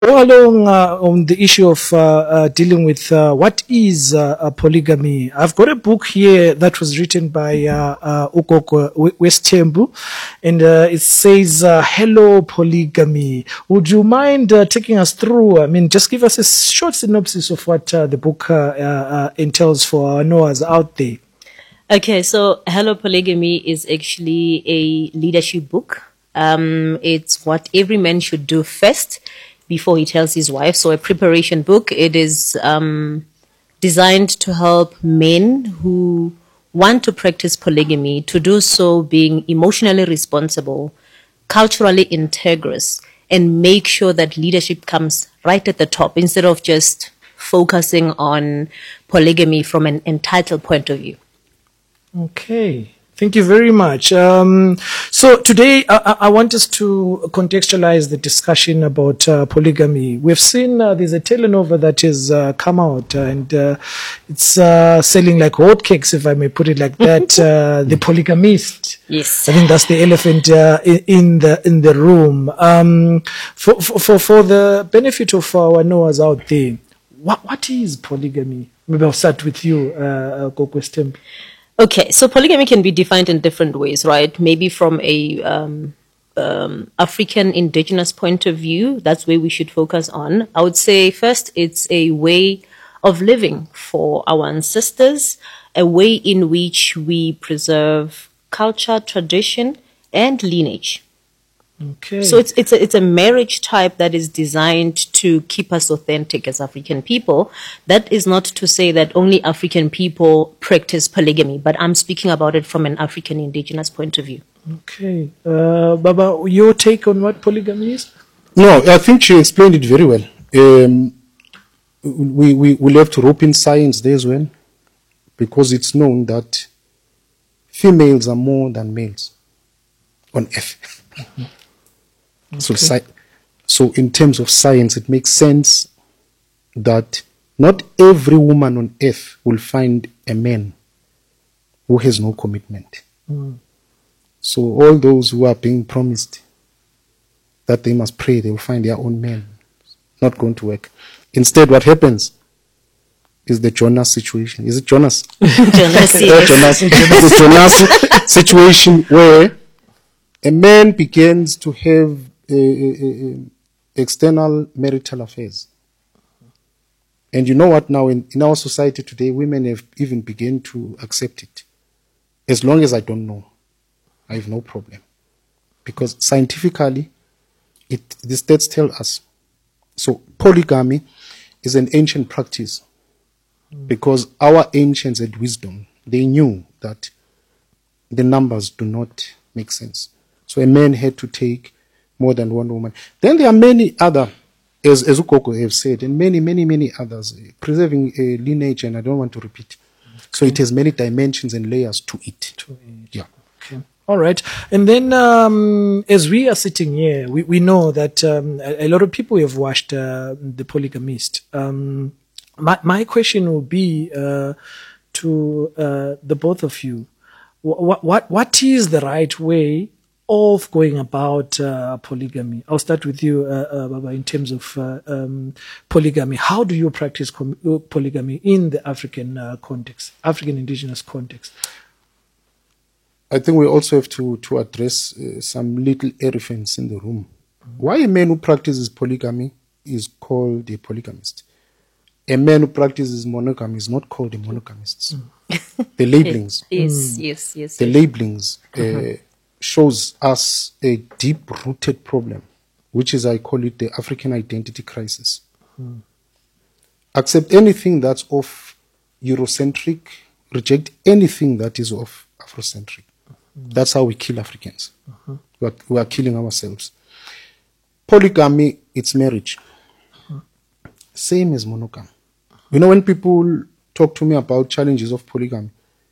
Go along on the issue of dealing with what is polygamy. I've got a book here that was written by Ukoko Westembu, and it says, Hello Polygamy. Would you mind taking us through? I mean, just give us a short synopsis of what the book entails for our Noahs out there. Okay, so Hello Polygamy is actually a leadership book. It's what every man should do first before he tells his wife. So a preparation book. It is designed to help men who want to practice polygamy to do so being emotionally responsible, culturally integrous, and make sure that leadership comes right at the top instead of just focusing on polygamy from an entitled point of view. Okay. Thank you very much. So today I want us to contextualize the discussion about polygamy. We've seen there's a telenovela that has come out and it's selling like hotcakes, if I may put it like that. The Polygamist. Yes, I think that's the elephant in the room. For the benefit of our knowers out there, what is polygamy? Maybe I'll start with you, Kokwestem. Okay, so polygamy can be defined in different ways, right? Maybe from a African indigenous point of view, that's where we should focus on. I would say first, it's a way of living for our ancestors, a way in which we preserve culture, tradition, and lineage. Okay. So it's a marriage type that is designed to keep us authentic as African people. That is not to say that only African people practice polygamy, but I'm speaking about it from an African indigenous point of view. Okay. Baba, your take on what polygamy is? No, I think she explained it very well. We'll have to rope in science there as well, because it's known that females are more than males on Earth. Mm-hmm. Okay. So in terms of science, it makes sense that not every woman on earth will find a man who has no commitment. Mm. So all those who are being promised that they must pray, they will find their own man. Not going to work. Instead, what happens is the Jonas situation. Is it Jonas? Jonas, yes. The Jonas situation where a man begins to have external marital affairs. And you know what, now in our society today, women have even begun to accept it. As long as I don't know, I have no problem. Because scientifically, the stats tell us. So polygamy is an ancient practice. Because our ancients had wisdom. They knew that the numbers do not make sense. So a man had to take more than one woman. Then there are many other, as Ukoko have said, and many others, preserving a lineage, and I don't want to repeat. Okay. So it has many dimensions and layers to it. Yeah. Okay. All right. And then as we are sitting here, we know that a lot of people have watched The Polygamist. My question will be to the both of you. What is the right way of going about polygamy? I'll start with you, Baba, in terms of polygamy. How do you practice polygamy in the African context, African indigenous context? I think we also have to address some little elephants in the room. Why a man who practices polygamy is called a polygamist? A man who practices monogamy is not called a monogamist. The labelings. Yes. The labelings shows us a deep-rooted problem, which is, I call it, the African identity crisis. Accept anything that's of Eurocentric, reject anything that is of Afrocentric. That's how we kill Africans. We are killing ourselves. Polygamy, it's marriage. Same as monogamy. You know, when people talk to me about challenges of polygamy,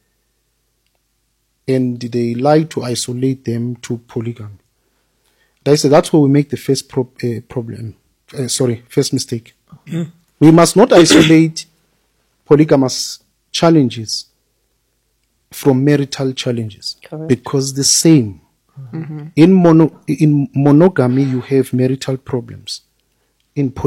and they like to isolate them to polygamy, I say that's where we make the first first mistake. We must not isolate polygamous challenges from marital challenges. Correct. Because the same. In monogamy, you have marital problems. in